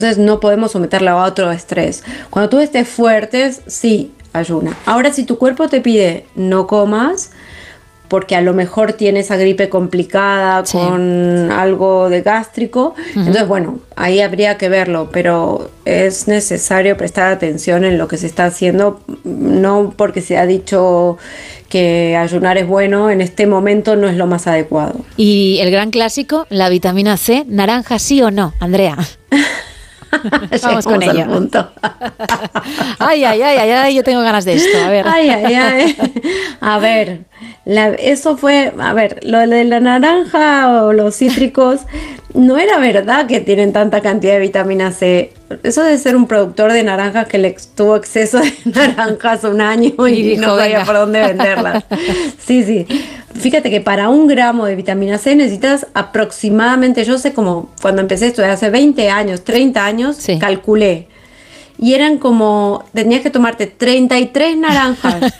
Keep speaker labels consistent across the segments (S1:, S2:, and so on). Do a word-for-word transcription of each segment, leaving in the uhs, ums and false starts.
S1: Entonces no podemos someterla a otro estrés. Cuando tú estés fuerte, sí, ayuna. Ahora, si tu cuerpo te pide no comas, porque a lo mejor tiene esa gripe complicada, sí, con algo de gástrico, uh-huh, entonces bueno, ahí habría que verlo, pero es necesario prestar atención en lo que se está haciendo, no porque se ha dicho que ayunar es bueno, en este momento no es lo más adecuado.
S2: Y el gran clásico, la vitamina C, ¿naranja sí o no, Andrea? Vamos con ello.
S1: Punto.
S2: Ay, ay, ay, ay, ay, yo tengo ganas de esto. A ver.
S1: Ay, ay, ay. A ver, la, eso fue, a ver, lo de la naranja o los cítricos, no era verdad que tienen tanta cantidad de vitamina C. Eso de ser un productor de naranjas que le tuvo exceso de naranjas un año y, y dijo, no sabía venga, por dónde venderlas. Sí, sí. Fíjate que para un gramo de vitamina C necesitas aproximadamente, yo sé como cuando empecé esto, hace veinte años, treinta años, sí, calculé. Y eran como, tenías que tomarte treinta y tres naranjas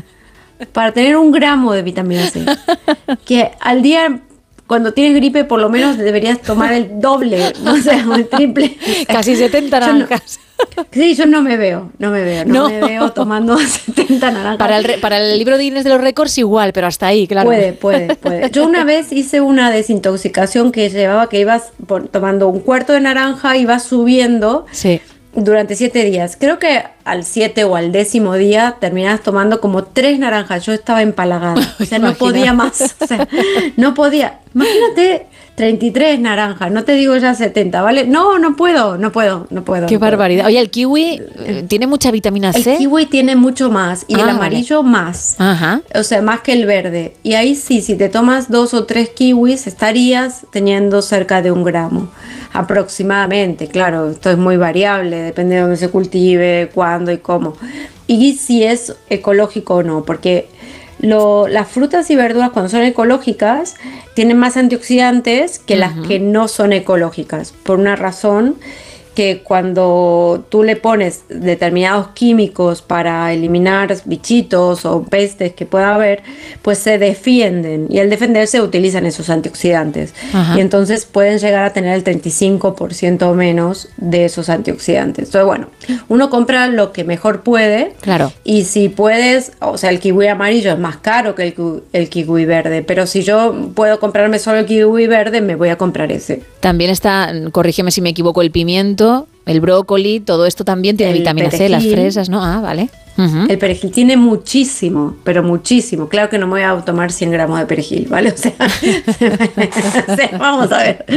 S1: para tener un gramo de vitamina C. Que al día, cuando tienes gripe, por lo menos deberías tomar el doble, no sé, o el triple.
S2: Casi setenta naranjas.
S1: No, sí, yo no me veo, no me veo, no, no. me veo tomando setenta naranjas.
S2: Para el, re, para el libro de Guinness de los récords igual, pero hasta ahí, claro.
S1: Puede, puede, puede. Yo una vez hice una desintoxicación que llevaba que ibas por, tomando un cuarto de naranja, ibas subiendo.
S2: Sí.
S1: Durante siete días. Creo que al siete o al décimo día terminabas tomando como tres naranjas. Yo estaba empalagada. O sea, no podía más. O sea, no podía. Imagínate treinta y tres naranjas. No te digo ya setenta, ¿vale? No, no puedo, no puedo, no puedo.
S2: Qué
S1: no
S2: barbaridad.
S1: puedo.
S2: Oye, ¿el kiwi eh, tiene mucha vitamina C?
S1: El kiwi tiene mucho más. Y ah, el amarillo vale. más.
S2: Ajá.
S1: O sea, más que el verde. Y ahí sí, si te tomas dos o tres kiwis, estarías teniendo cerca de un gramo. Aproximadamente, claro, esto es muy variable, depende de dónde se cultive, cuándo y cómo. Y si es ecológico o no, porque lo, las frutas y verduras cuando son ecológicas tienen más antioxidantes que uh-huh. las que no son ecológicas, por una razón que cuando tú le pones determinados químicos para eliminar bichitos o pestes que pueda haber, pues se defienden y al defenderse utilizan esos antioxidantes. Ajá. Y entonces pueden llegar a tener el treinta y cinco por ciento menos de esos antioxidantes. Entonces, bueno, uno compra lo que mejor puede.
S2: Claro.
S1: Y si puedes, o sea, el kiwi amarillo es más caro que el, el kiwi verde, pero si yo puedo comprarme solo el kiwi verde, me voy a comprar ese.
S2: También está, corrígeme si me equivoco, el pimiento, el brócoli, todo esto también tiene el vitamina perejil, C, las fresas, ¿no? Ah, vale. Uh-huh.
S1: El perejil tiene muchísimo, pero muchísimo. Claro que no me voy a tomar cien gramos de perejil, ¿vale? O sea, o sea vamos a ver.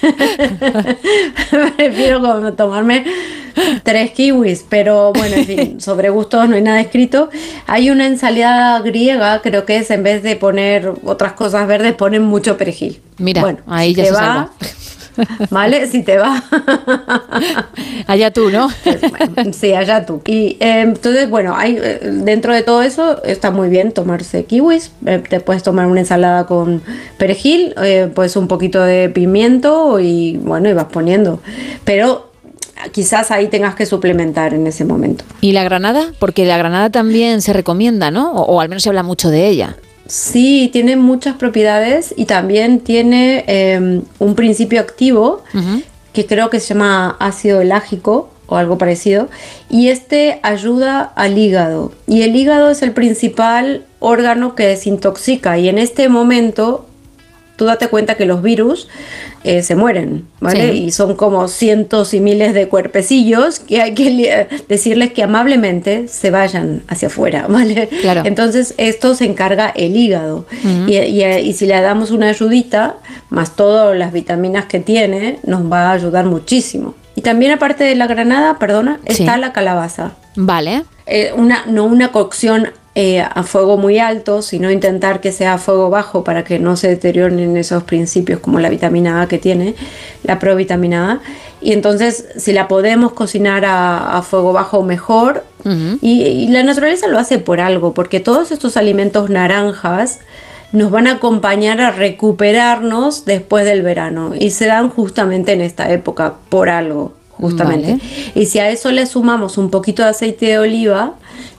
S1: Prefiero como tomarme tres kiwis, pero bueno, en fin, sobre gustos no hay nada escrito. Hay una ensalada griega, creo que es, en vez de poner otras cosas verdes, ponen mucho perejil.
S2: Mira,
S1: bueno,
S2: ahí
S1: si
S2: ya
S1: te
S2: se
S1: va,
S2: salva.
S1: ¿Vale? Si te va.
S2: Allá tú, ¿no?
S1: Pues, bueno, sí, allá tú. Y eh, entonces, bueno, hay, dentro de todo eso está muy bien tomarse kiwis. Eh, te puedes tomar una ensalada con perejil, eh, pues un poquito de pimiento y bueno, y vas poniendo. Pero quizás ahí tengas que suplementar en ese momento.
S2: ¿Y la granada? Porque la granada también se recomienda, ¿no? O, o al menos se habla mucho de ella.
S1: Sí, tiene muchas propiedades y también tiene eh, un principio activo uh-huh. que creo que se llama ácido elágico o algo parecido, y este ayuda al hígado, y el hígado es el principal órgano que desintoxica, y en este momento tú date cuenta que los virus eh, se mueren, ¿vale? Sí. Y son como cientos y miles de cuerpecillos que hay que li- decirles que amablemente se vayan hacia afuera, ¿vale?
S2: Claro.
S1: Entonces esto se encarga el hígado. Uh-huh. y, y, y si le damos una ayudita, más todas las vitaminas que tiene, nos va a ayudar muchísimo. Y también aparte de la granada, perdona, está sí. la calabaza.
S2: Vale.
S1: Eh, una, no una cocción Eh, a fuego muy alto, sino intentar que sea a fuego bajo para que no se deterioren esos principios como la vitamina A que tiene, la provitamina A. Y entonces si la podemos cocinar a, a fuego bajo mejor. Uh-huh. y, y la naturaleza lo hace por algo, porque todos estos alimentos naranjas nos van a acompañar a recuperarnos después del verano y se dan justamente en esta época por algo. Justamente. Vale. Y si a eso le sumamos un poquito de aceite de oliva,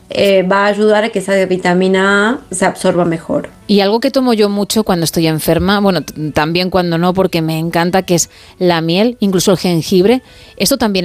S1: eh, va a ayudar a que esa vitamina A se absorba mejor.
S2: Y algo que tomo yo mucho cuando estoy enferma, bueno, t- también cuando no, porque me encanta, que es la miel, incluso el jengibre. ¿Esto también